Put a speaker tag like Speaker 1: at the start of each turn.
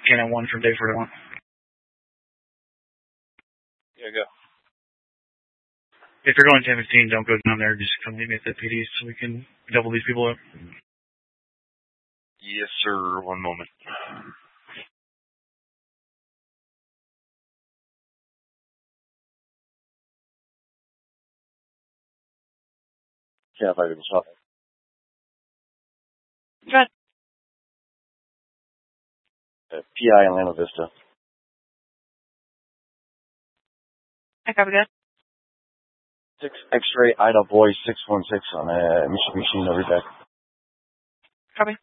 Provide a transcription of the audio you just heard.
Speaker 1: Cannon 1 from Dayford 1.
Speaker 2: Yeah, go.
Speaker 1: If you're going 10-15, don't go down there. Just come meet me at the PD so we can double these people up.
Speaker 2: Yes, sir. One moment. Yeah, 5 minutes off.
Speaker 3: Good.
Speaker 2: PI in Lima Vista.
Speaker 3: I copy that.
Speaker 2: 6 X-ray Ida Boy 616 on Mitsubishi Novitec.
Speaker 3: Copy.